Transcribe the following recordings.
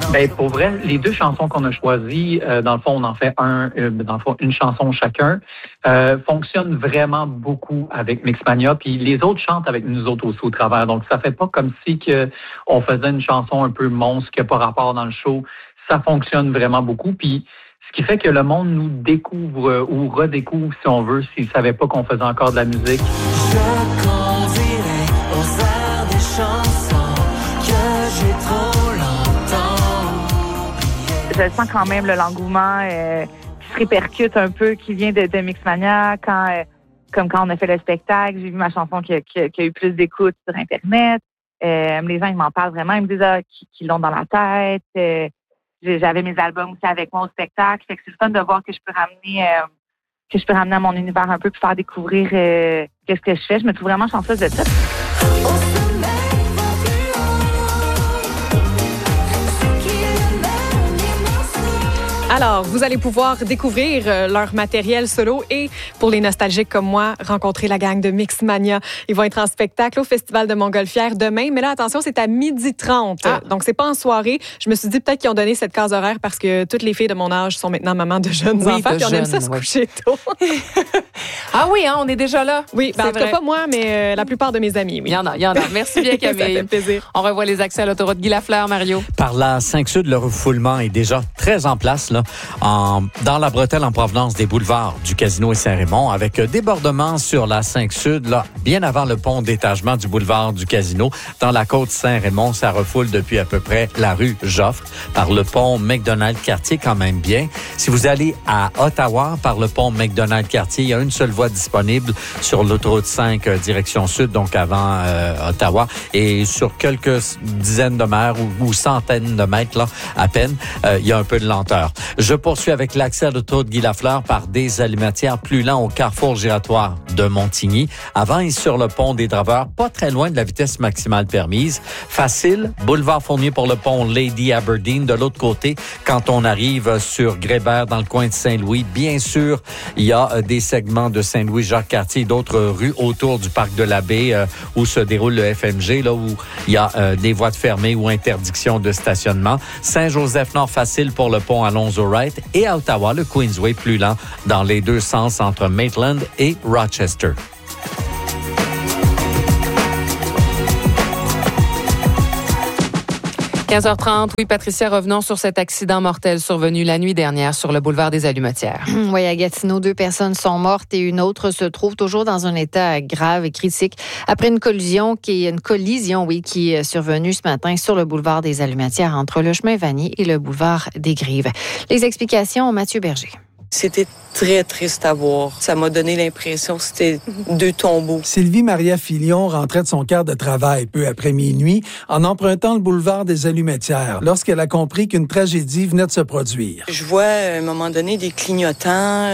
Ben, pour vrai, les deux chansons qu'on a choisies, dans le fond, on en fait une chanson chacun, fonctionnent vraiment beaucoup avec Mixmania, puis les autres chantent avec nous autres aussi au travers. Donc, ça fait pas comme si on faisait une chanson un peu monstre qui n'a pas rapport dans le show. Ça fonctionne vraiment beaucoup, puis ce qui fait que le monde nous découvre ou redécouvre, si on veut, s'ils ne savaient pas qu'on faisait encore de la musique. Je conduirai aux airs des chansons que j'ai trop longtemps oubliées. Je sens quand même l'engouement qui se répercute un peu, qui vient de Mixmania, comme quand on a fait le spectacle. J'ai vu ma chanson qui a eu plus d'écoute sur Internet. Les gens, ils m'en parlent vraiment. Ils me disent qu'ils l'ont dans la tête. J'avais mes albums aussi avec moi au spectacle. Fait que c'est le fun de voir que je peux ramener à mon univers un peu puis faire découvrir qu'est-ce que je fais. Je me trouve vraiment chanceuse de ça. Alors, vous allez pouvoir découvrir leur matériel solo et, pour les nostalgiques comme moi, rencontrer la gang de Mixmania. Ils vont être en spectacle au Festival de Montgolfière demain. Mais là, attention, c'est à 12h30. Ah. Donc, c'est pas en soirée. Je me suis dit peut-être qu'ils ont donné cette case horaire parce que toutes les filles de mon âge sont maintenant mamans de jeunes enfants. Puis on aime ça se coucher tôt. Ah oui, hein, on est déjà là. Oui, en tout cas pas moi, mais la plupart de mes amis. Oui. Il y en a. Merci bien, Camille. Ça fait plaisir. On revoit les accès à l'autoroute Guy Lafleur, Mario. Par la 5-Sud, le refoulement est déjà très en place là, dans la bretelle en provenance des boulevards du Casino et Saint-Raymond, avec débordement sur la 5-Sud, là, bien avant le pont d'étagement du boulevard du Casino. Dans la côte Saint-Raymond, ça refoule depuis à peu près la rue Joffre, par le pont McDonald-Cartier quand même bien. Si vous allez à Ottawa, par le pont McDonald-Cartier, il y a une seule voie disponible sur l'autoroute 5 direction sud, donc avant Ottawa, et sur quelques dizaines de mètres ou centaines de mètres là, à peine, il y a un peu de lenteur. Je poursuis avec l'accès à l'autoroute Guy Lafleur par des alimentaires plus lents au carrefour giratoire de Montigny. Avant et sur le pont des Draveurs, pas très loin de la vitesse maximale permise. Facile, boulevard Fournier pour le pont Lady Aberdeen. De l'autre côté, quand on arrive sur Grébert dans le coin de Saint-Louis, bien sûr, il y a des segments de Saint-Louis, Jacques-Cartier et d'autres rues autour du parc de la Baie où se déroule le FMG, là où il y a des voies fermées ou interdiction de stationnement. Saint-Joseph-Nord facile pour le pont Alonzo-Wright et à Ottawa, le Queensway plus lent dans les deux sens entre Maitland et Rochester. – 15h30, oui, Patricia, revenons sur cet accident mortel survenu la nuit dernière sur le boulevard des Allumetières. Oui, à Gatineau, 2 personnes sont mortes et une autre se trouve toujours dans un état grave et critique après une collision qui est survenue ce matin sur le boulevard des Allumetières entre le chemin Vanier et le boulevard des Grives. Les explications, Mathieu Berger. C'était très triste à voir. Ça m'a donné l'impression que c'était 2 tombeaux. Sylvie Maria Filion rentrait de son quart de travail peu après minuit en empruntant le boulevard des Allumetières lorsqu'elle a compris qu'une tragédie venait de se produire. Je vois à un moment donné des clignotants.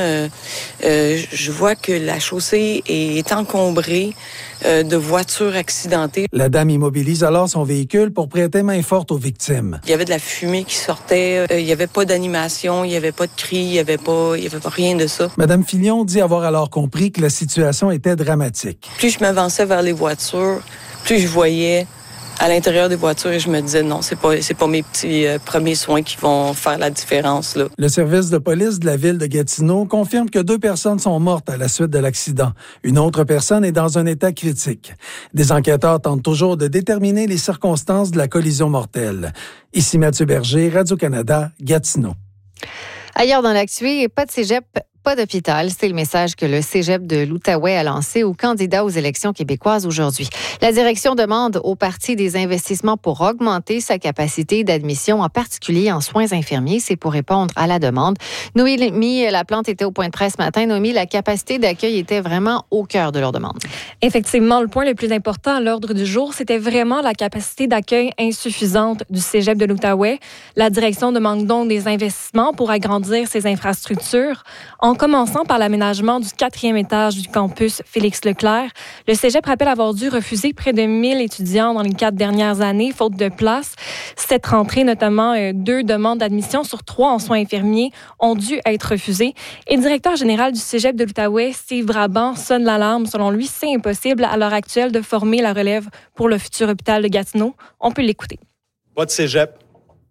Je vois que la chaussée est encombrée de voitures accidentées. La dame immobilise alors son véhicule pour prêter main forte aux victimes. Il y avait de la fumée qui sortait. Il n'y avait pas d'animation, il n'y avait pas de cris, il n'y avait pas rien de ça. Madame Filion dit avoir alors compris que la situation était dramatique. Plus je m'avançais vers les voitures, plus je voyais à l'intérieur des voitures et je me disais non, c'est pas mes petits premiers soins qui vont faire la différence là. Le service de police de la ville de Gatineau confirme que 2 personnes sont mortes à la suite de l'accident. Une autre personne est dans un état critique. Des enquêteurs tentent toujours de déterminer les circonstances de la collision mortelle. Ici Mathieu Berger, Radio-Canada, Gatineau. Ailleurs dans l'actu, pas de cégep, pas d'hôpital. C'est le message que le cégep de l'Outaouais a lancé aux candidats aux élections québécoises aujourd'hui. La direction demande au parti des investissements pour augmenter sa capacité d'admission, en particulier en soins infirmiers. C'est pour répondre à la demande. Noémie Laplante était au point de presse ce matin. Noémie, la capacité d'accueil était vraiment au cœur de leur demande. Effectivement, le point le plus important à l'ordre du jour, c'était vraiment la capacité d'accueil insuffisante du cégep de l'Outaouais. La direction demande donc des investissements pour agrandir ses infrastructures. En commençant par l'aménagement du 4e étage du campus Félix-Leclerc, le cégep rappelle avoir dû refuser près de 1000 étudiants dans les 4 dernières années, faute de place. Cette rentrée, notamment 2 demandes d'admission sur 3 en soins infirmiers ont dû être refusées. Et le directeur général du cégep de l'Outaouais, Steve Brabant, sonne l'alarme. Selon lui, c'est impossible à l'heure actuelle de former la relève pour le futur hôpital de Gatineau. On peut l'écouter. Pas de cégep,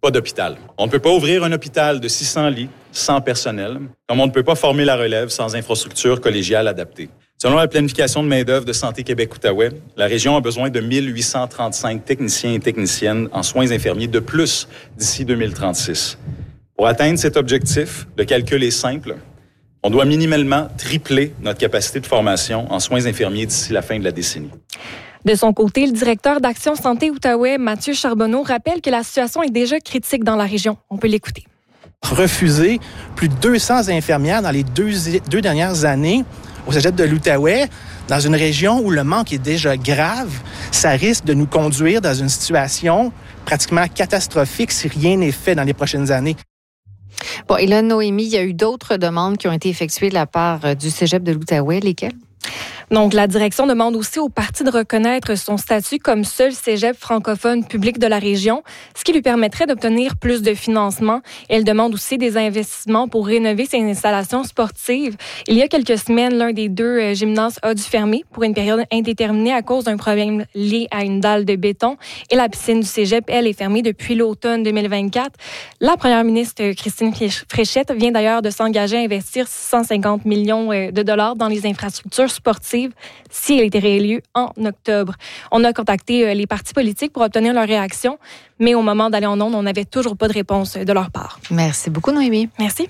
pas d'hôpital. On ne peut pas ouvrir un hôpital de 600 lits sans personnel, comme on ne peut pas former la relève sans infrastructure collégiale adaptée. Selon la planification de main-d'œuvre de Santé Québec-Outaouais, la région a besoin de 1835 techniciens et techniciennes en soins infirmiers de plus d'ici 2036. Pour atteindre cet objectif, le calcul est simple. On doit minimalement tripler notre capacité de formation en soins infirmiers d'ici la fin de la décennie. De son côté, le directeur d'Action Santé Outaouais, Mathieu Charbonneau, rappelle que la situation est déjà critique dans la région. On peut l'écouter. Refuser plus de 200 infirmières dans les deux dernières années au cégep de l'Outaouais, dans une région où le manque est déjà grave, ça risque de nous conduire dans une situation pratiquement catastrophique si rien n'est fait dans les prochaines années. Bon, et là, Noémie, il y a eu d'autres demandes qui ont été effectuées de la part du cégep de l'Outaouais. Lesquelles? Donc, la direction demande aussi au parti de reconnaître son statut comme seul cégep francophone public de la région, ce qui lui permettrait d'obtenir plus de financement. Elle demande aussi des investissements pour rénover ses installations sportives. Il y a quelques semaines, l'un des deux gymnases a dû fermer pour une période indéterminée à cause d'un problème lié à une dalle de béton. Et la piscine du cégep, elle, est fermée depuis l'automne 2024. La première ministre Christine Fréchette vient d'ailleurs de s'engager à investir 650 millions de dollars dans les infrastructures sportives si elle était réélue en octobre. On a contacté les partis politiques pour obtenir leur réaction, mais au moment d'aller en ondes, on n'avait toujours pas de réponse de leur part. Merci beaucoup, Noémie. Merci.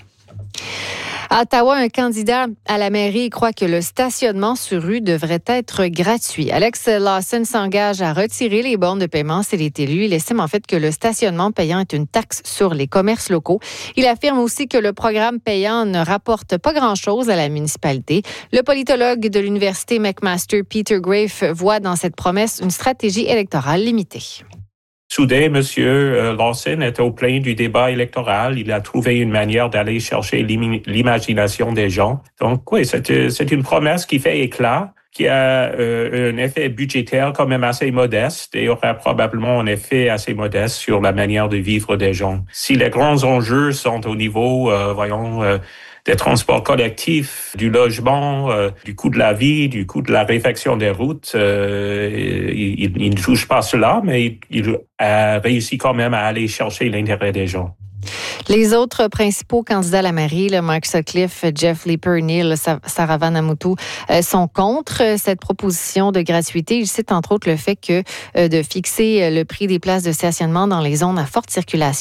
À Ottawa, un candidat à la mairie croit que le stationnement sur rue devrait être gratuit. Alex Lawson s'engage à retirer les bornes de paiement s'il est élu. Il estime en fait que le stationnement payant est une taxe sur les commerces locaux. Il affirme aussi que le programme payant ne rapporte pas grand-chose à la municipalité. Le politologue de l'Université McMaster, Peter Grafe, voit dans cette promesse une stratégie électorale limitée. Soudain, M. Lawson était au plein du débat électoral. Il a trouvé une manière d'aller chercher l'imagination des gens. Donc, oui, c'est une promesse qui fait éclat, qui a un effet budgétaire quand même assez modeste et aura probablement un effet assez modeste sur la manière de vivre des gens. Si les grands enjeux sont au niveau, des transports collectifs, du logement, du coût de la vie, du coût de la réfection des routes. Il ne touche pas cela, mais il a réussi quand même à aller chercher l'intérêt des gens. Les autres principaux candidats à la mairie, Mark Sutcliffe, Jeff Leeper, Neil Saravanamoutou, sont contre cette proposition de gratuité. Ils citent entre autres le fait que de fixer le prix des places de stationnement dans les zones à forte circulation